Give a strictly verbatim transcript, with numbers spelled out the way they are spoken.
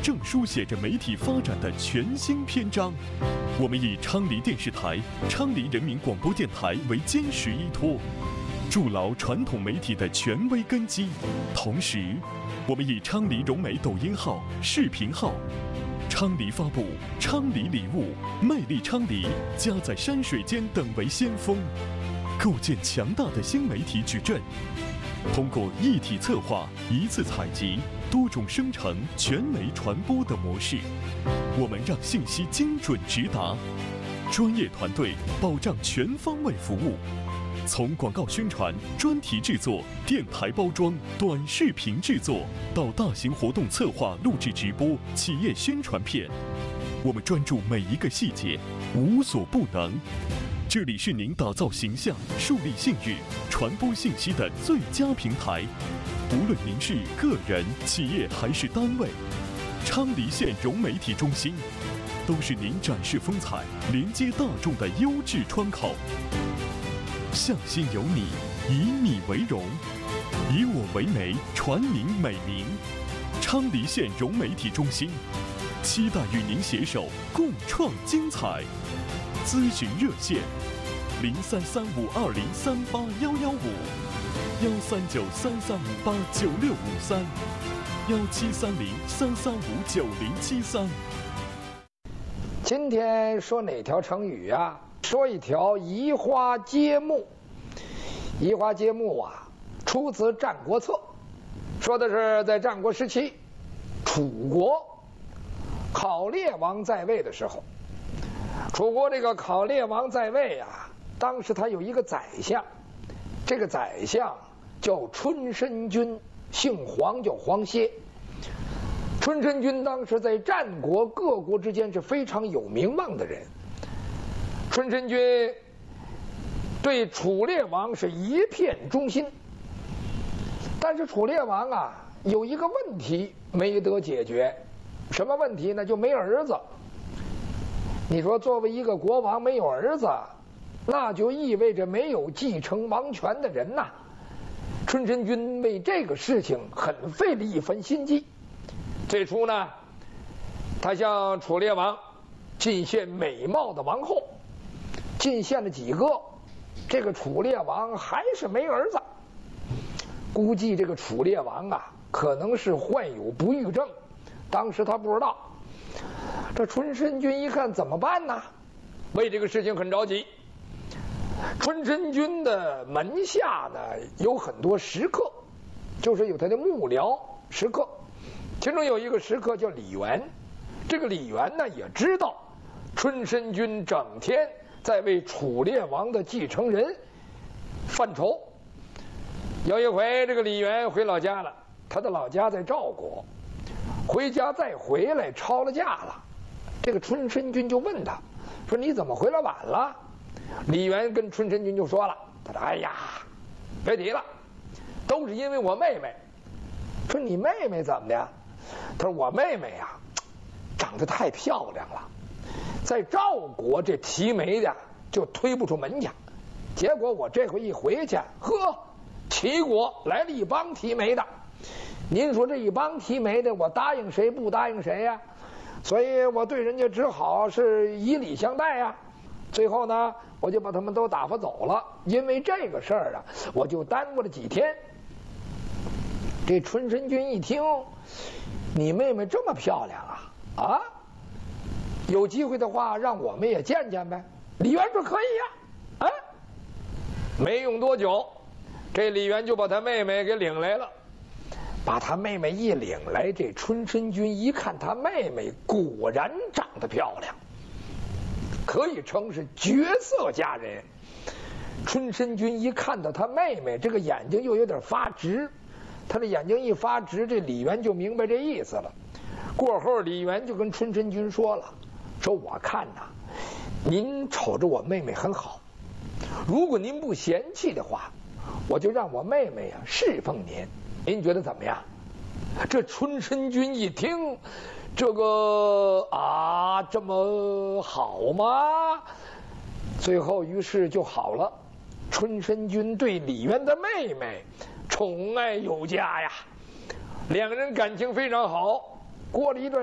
正书写着媒体发展的全新篇章。我们以昌黎电视台、昌黎人民广播电台为坚实依托，筑牢传统媒体的权威根基。同时，我们以昌黎融媒抖音号、视频号、昌黎发布、昌黎礼物、魅力昌黎、家在山水间等为先锋，构建强大的新媒体矩阵。通过一体策划、一次采集、多种生成、全媒传播的模式，我们让信息精准直达，专业团队保障全方位服务。从广告宣传、专题制作、电台包装、短视频制作，到大型活动策划、录制直播、企业宣传片，我们专注每一个细节，无所不能。这里是您打造形象、树立信誉、传播信息的最佳平台。无论您是个人、企业还是单位，昌黎县融媒体中心都是您展示风采、连接大众的优质窗口。向心有你，以你为荣，以我为媒，传您美名。昌黎县融媒体中心，期待与您携手共创精彩。咨询热线：零三三五二零三八幺幺五，幺三九三三五八九六五三，幺七三零三三五九零七三。 今天说哪条成语啊？说一条移花接木。移花接木啊，出自《战国策》，说的是在战国时期，楚国考烈王在位的时候，楚国这个考烈王在位啊，当时他有一个宰相，这个宰相叫春申君，姓黄，叫黄歇。春申君当时在战国各国之间是非常有名望的人。春申君对楚烈王是一片忠心，但是楚烈王啊有一个问题没得解决，什么问题呢？就没儿子。你说作为一个国王没有儿子，那就意味着没有继承王权的人呐。春申君为这个事情很费了一番心机。最初呢，他向楚烈王进献美貌的王后，进献了几个，这个楚烈王还是没儿子。估计这个楚烈王啊，可能是患有不育症，当时他不知道。这春申君一看怎么办呢？为这个事情很着急。春申君的门下呢有很多食客，就是有他的幕僚食客，其中有一个食客叫李元。这个李元呢也知道春申君整天在为楚烈王的继承人犯愁。有一回这个李元回老家了，他的老家在赵国，回家再回来抄了家了。这个春申君就问他说：“你怎么回来晚了？”李元跟春申君就说了，他说：“哎呀，别提了，都是因为我妹妹。”说：“你妹妹怎么的？”他说：“我妹妹呀，长得太漂亮了，在赵国这提媒的就推不出门去。结果我这回一回去，呵，齐国来了一帮提媒的。您说这一帮提媒的，我答应谁不答应谁呀？所以我对人家只好是以礼相待呀。最后呢，我就把他们都打发走了。因为这个事儿啊，我就耽误了几天。”这春申君一听，你妹妹这么漂亮啊啊！有机会的话，让我们也见见呗。李元说：“可以呀。”啊，没用多久，这李元就把他妹妹给领来了。把他妹妹一领来，这春申君一看他妹妹果然长得漂亮，可以称是绝色佳人。春申君一看到他妹妹，这个眼睛又有点发直，他的眼睛一发直，这李元就明白这意思了。过后李元就跟春申君说了，说我看呐，您瞅着我妹妹很好，如果您不嫌弃的话，我就让我妹妹呀侍奉您，您觉得怎么样？这春申君一听，这个啊这么好吗？最后于是就好了。春申君对李渊的妹妹宠爱有加呀，两个人感情非常好。过了一段